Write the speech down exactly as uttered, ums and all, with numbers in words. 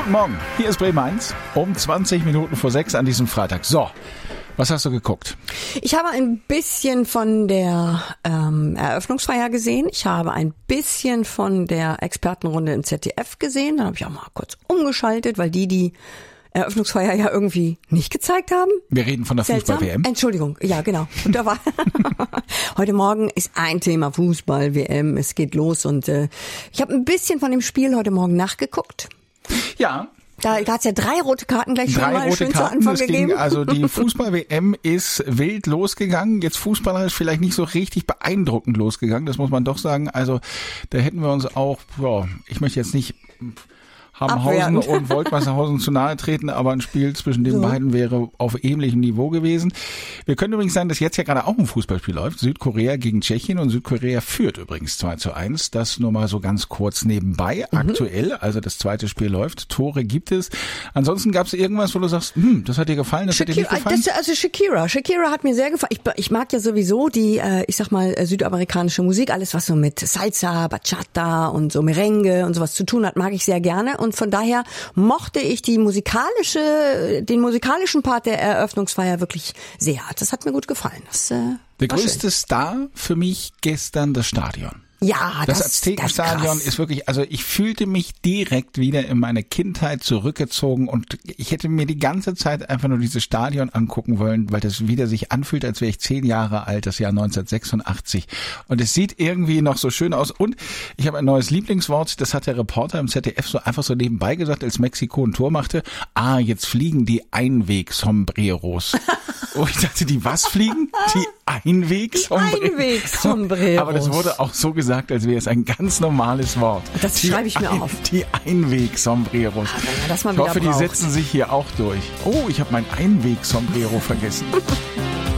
Guten Morgen, hier ist Bremen eins, um zwanzig Minuten vor sechs an diesem Freitag. So, was hast du geguckt? Ich habe ein bisschen von der ähm, Eröffnungsfeier gesehen. Ich habe ein bisschen von der Expertenrunde im Z D F gesehen. Dann habe ich auch mal kurz umgeschaltet, weil die die Eröffnungsfeier ja irgendwie nicht gezeigt haben. Wir reden von der Fußball-W M. Entschuldigung, ja genau. Und da war heute Morgen ist ein Thema Fußball-W M. Es geht los und äh, ich habe ein bisschen von dem Spiel heute Morgen nachgeguckt. Ja. Da, da hat es ja drei rote Karten gleich drei schon mal rote schön Karten, zu Anfang das gegeben. Ging, also die Fußball-W M ist wild losgegangen. Jetzt fußballerisch vielleicht nicht so richtig beeindruckend losgegangen, das muss man doch sagen. Also da hätten wir uns auch, ja, ich möchte jetzt nicht Habenhausen Abwehrend. und Woltwasserhausen zu nahe treten, aber ein Spiel zwischen den so. beiden wäre auf ähnlichem Niveau gewesen. Wir können übrigens sagen, dass jetzt ja gerade auch ein Fußballspiel läuft. Südkorea gegen Tschechien und Südkorea führt übrigens zwei zu eins. Das nur mal so ganz kurz nebenbei. Mhm. Aktuell, also das zweite Spiel läuft. Tore gibt es. Ansonsten gab es irgendwas, wo du sagst, hm, das hat dir gefallen, das Shakira, hat dir nicht gefallen? Das, also Shakira. Shakira hat mir sehr gefallen. Ich, ich mag ja sowieso die, äh, ich sag mal, äh, südamerikanische Musik. Alles, was so mit Salsa, Bachata und so Merengue und sowas zu tun hat, mag ich sehr gerne. Und von daher mochte ich die musikalische, den musikalischen Part der Eröffnungsfeier wirklich sehr. Das hat mir gut gefallen. Das, äh, Der war größte schön. Star für mich gestern das Stadion. Ja, das, das Aztekenstadion das ist wirklich, also ich fühlte mich direkt wieder in meine Kindheit zurückgezogen und ich hätte mir die ganze Zeit einfach nur dieses Stadion angucken wollen, weil das wieder sich anfühlt, als wäre ich zehn Jahre alt, das Jahr neunzehnhundertsechsundachtzig. Und es sieht irgendwie noch so schön aus. Und ich habe ein neues Lieblingswort, das hat der Reporter im Z D F so einfach so nebenbei gesagt, als Mexiko ein Tor machte. Ah, jetzt fliegen die Einweg-Sombreros. Oh, ich dachte, die was fliegen? Die Einweg-Sombreros. Die Einweg-Sombreros. Aber das wurde auch so gesagt, als wäre es ein ganz normales Wort. Das die schreibe ich mir ein, auf. Die Einweg-Sombreros. Ah, wenn man das mal ich hoffe, wieder die braucht. setzen sich hier auch durch. Oh, ich habe mein Einweg-Sombrero vergessen.